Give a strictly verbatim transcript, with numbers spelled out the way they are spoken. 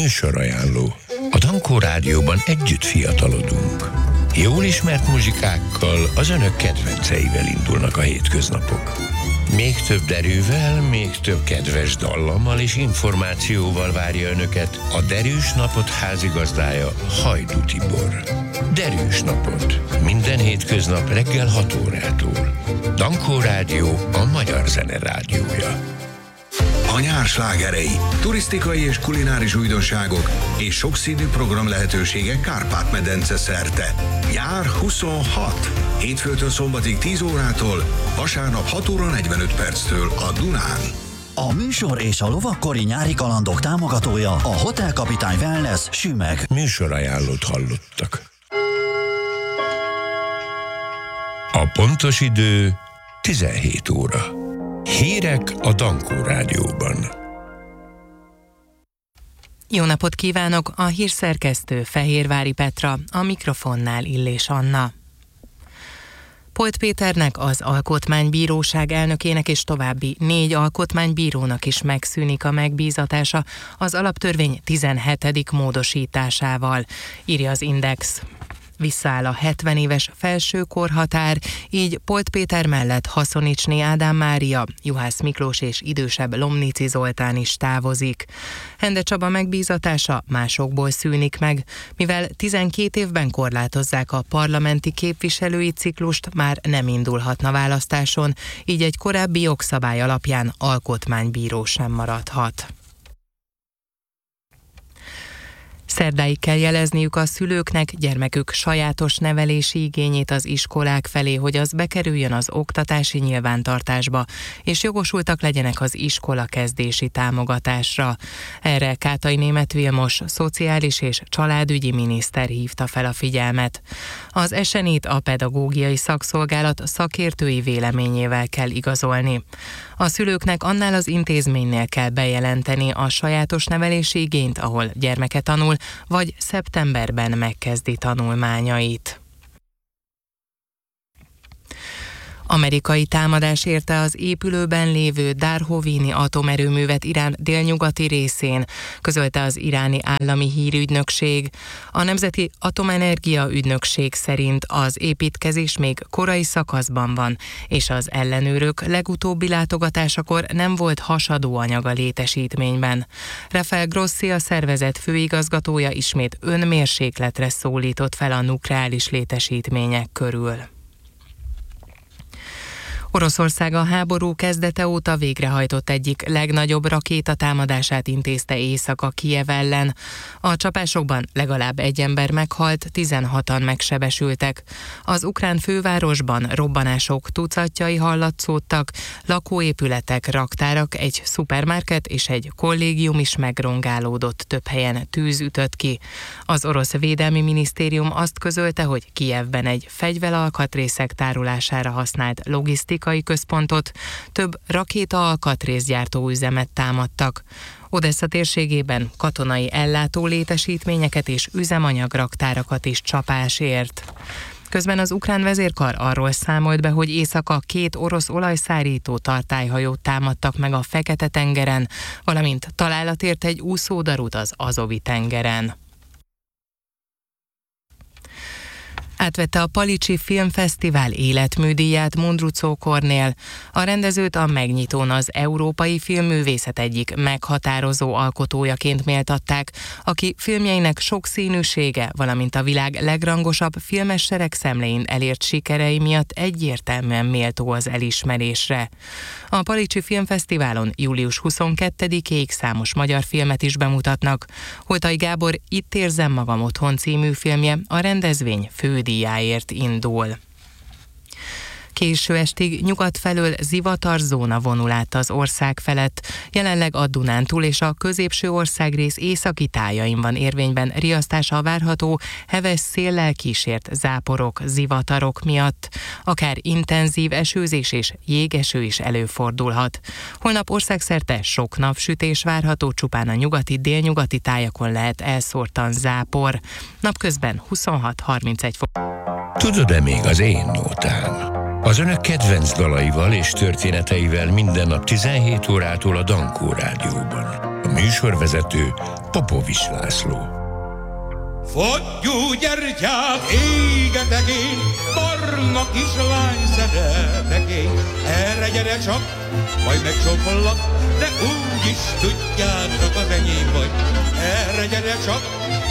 Műsorajánló. A Dankó Rádióban együtt fiatalodunk. Jól ismert muzsikákkal, az önök kedvenceivel indulnak a hétköznapok. Még több derűvel, még több kedves dallammal és információval várja önöket a Derűs Napot házigazdája, Hajdú Tibor. Derűs Napot. Minden hétköznap reggel hat órától. Dankó Rádió, a magyar zene rádiója. A nyár slágerei, turisztikai és kulináris újdonságok és sokszínű program lehetőségek Kárpát-medence szerte. Nyár huszonhat. Hétfőtől szombatig tíz órától, vasárnap hat óra negyvenöt perctől a Dunán. A műsor és a lovakkori nyári kalandok támogatója a Hotel Kapitány Wellness Sümeg. Műsorajánlót hallottak. A pontos idő tizenhét óra. Hírek a Dankó Rádióban. Jó napot kívánok! A hírszerkesztő Fehérvári Petra, a mikrofonnál Illés Anna. Polt Péternek, az Alkotmánybíróság elnökének és további négy alkotmánybírónak is megszűnik a megbízatása az alaptörvény tizenhetedik módosításával, írja az Index. Visszaáll a hetven éves felső korhatár, így Polt Péter mellett Haszonicsné Ádám Mária, Juhász Miklós és idősebb Lomnici Zoltán is távozik. Hende Csaba megbízatása másokból szűnik meg, mivel tizenkét évben korlátozzák a parlamenti képviselői ciklust, már nem indulhatna választáson, így egy korábbi jogszabály alapján alkotmánybíró sem maradhat. Szerdáig kell jelezniük a szülőknek gyermekük sajátos nevelési igényét az iskolák felé, hogy az bekerüljön az oktatási nyilvántartásba, és jogosultak legyenek az iskola kezdési támogatásra. Erre Kátai Németh Vilmos szociális és családügyi miniszter hívta fel a figyelmet. Az esenét a pedagógiai szakszolgálat szakértői véleményével kell igazolni. A szülőknek annál az intézménynél kell bejelenteni a sajátos nevelési igényt, ahol gyermeke tanul, vagy szeptemberben megkezdi tanulmányait. Amerikai támadás érte az épülőben lévő Darhovini atomerőművet Irán délnyugati részén, közölte az iráni állami hírügynökség. A Nemzeti Atomenergia Ügynökség szerint az építkezés még korai szakaszban van, és az ellenőrök legutóbbi látogatásakor nem volt hasadóanyag a létesítményben. Rafael Grossi, a szervezet főigazgatója ismét önmérsékletre szólított fel a nukleáris létesítmények körül. Oroszország a háború kezdete óta végrehajtott egyik legnagyobb rakétatámadását intézte éjszaka Kijev ellen. A csapásokban legalább egy ember meghalt, tizenhatan megsebesültek. Az ukrán fővárosban robbanások tucatjai hallatszódtak, lakóépületek, raktárak, egy szupermarket és egy kollégium is megrongálódott, több helyen tűz ütött ki. Az orosz védelmi minisztérium azt közölte, hogy Kijevben egy fegyveralkatrészek tárolására használt logisztikai központot, több rakéta alkatrészgyártó üzemet támadtak. Odessza térségében katonai ellátó létesítményeket és üzemanyagraktárakat is csapás ért. Közben az ukrán vezérkar arról számolt be, hogy éjszaka két orosz olajszárító tartályhajót támadtak meg a Fekete-tengeren, valamint találat ért egy úszódarut az Azovi-tengeren. Átvette a Palicsi Filmfesztivál életműdíját Mundruczó Kornél. A rendezőt a megnyitón az európai filmművészet egyik meghatározó alkotójaként méltatták, aki filmjeinek sokszínűsége, valamint a világ legrangosabb filmes seregszemléin elért sikerei miatt egyértelműen méltó az elismerésre. A Palicsi Filmfesztiválon július huszonkettedikéig számos magyar filmet is bemutatnak. Holtai Gábor Itt érzem magam otthon című filmje a rendezvény fődíjáért indul. Késő estig nyugat felől zivatarzóna vonul át az ország felett. Jelenleg a Dunántúl és a középső országrész északi tájain van érvényben riasztása várható heves széllel kísért záporok, zivatarok miatt. Akár intenzív esőzés és jégeső is előfordulhat. Holnap országszerte sok napsütés várható, csupán a nyugati, délnyugati tájakon lehet elszórtan zápor. Napközben huszonhat harmincegy fok. Tudod-e még az én nótám? Az önök kedvenc dalaival és történeteivel minden nap tizenhét órától a Dankó Rádióban. A műsorvezető Popovics László. Fogyó gyertyát égetek én, barna kislány szeretek én. Erre gyere csak, majd megcsókollak, de úgy is tudjátok az enyém vagy. Erre gyere csak,